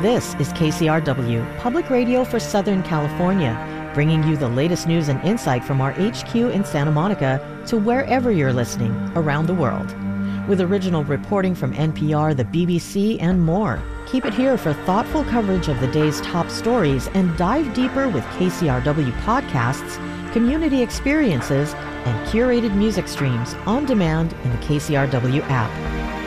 This is KCRW, Public Radio for Southern California, bringing you the latest news and insight from our HQ in Santa Monica to wherever you're listening around the world. With original reporting from NPR, the BBC, and more. Keep it here for thoughtful coverage of the day's top stories and dive deeper with KCRW podcasts, community experiences, and curated music streams on demand in the KCRW app.